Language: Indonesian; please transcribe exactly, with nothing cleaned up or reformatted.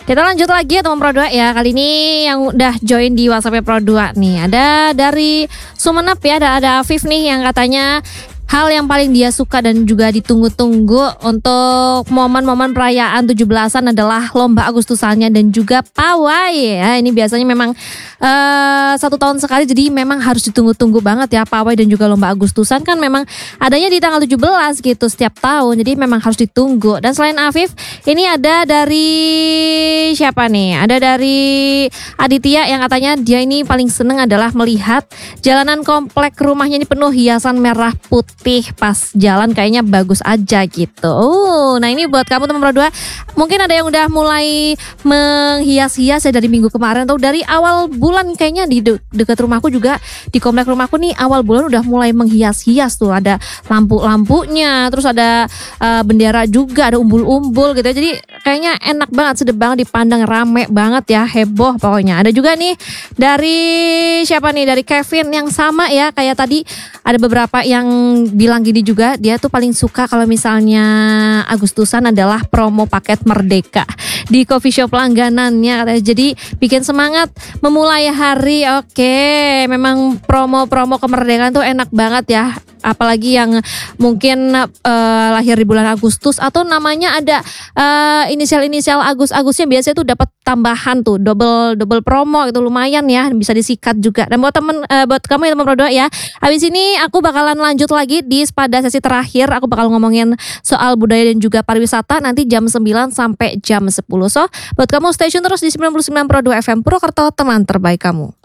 Kita lanjut lagi ya teman Pro dua ya. Kali ini yang udah join di WhatsApp-nya Pro dua nih. Ada dari Sumenep ya, ada ada Afif nih yang katanya hal yang paling dia suka dan juga ditunggu-tunggu untuk momen-momen perayaan tujuh belasan adalah lomba Agustusannya dan juga pawai ya. Ini biasanya memang uh, satu tahun sekali, jadi memang harus ditunggu-tunggu banget ya pawai dan juga lomba Agustusan kan memang adanya di tanggal tujuh belas gitu setiap tahun. Jadi memang harus ditunggu. Dan selain Afif, ini ada dari siapa nih? Ada dari Aditya yang katanya dia ini paling seneng adalah melihat jalanan komplek rumahnya ini penuh hiasan merah putih pas jalan, kayaknya bagus aja gitu. Oh, nah ini buat kamu teman Pro dua, mungkin ada yang udah mulai menghias-hias ya dari minggu kemarin atau dari awal bulan, kayaknya di de- dekat rumahku juga, di komplek rumahku nih awal bulan udah mulai menghias-hias tuh, ada lampu-lampunya, terus ada uh, bendera juga, ada umbul-umbul gitu ya. Jadi kayaknya enak banget, sedep banget dipandang, rame banget ya, heboh pokoknya. Ada juga nih dari siapa nih, dari Kevin yang sama ya kayak tadi, ada beberapa yang bilang gini juga, dia tuh paling suka kalau misalnya Agustusan adalah promo paket Merdeka di coffee shop langganannya katanya. Jadi bikin semangat memulai hari. Oke, memang promo-promo kemerdekaan tuh enak banget ya. Apalagi yang mungkin uh, lahir di bulan Agustus atau namanya ada uh, inisial-inisial Agus-Agusnya, biasanya tuh dapat tambahan tuh double double promo gitu, lumayan ya, bisa disikat juga. Dan buat temen uh, buat kamu yang teman Pro dua ya, habis ini aku bakalan lanjut lagi di pada sesi terakhir, aku bakal ngomongin soal budaya dan juga pariwisata nanti jam sembilan sampai jam sepuluh. So buat kamu stay tune terus di sembilan puluh sembilan Pro dua F M Purwokerto, teman terbaik kamu.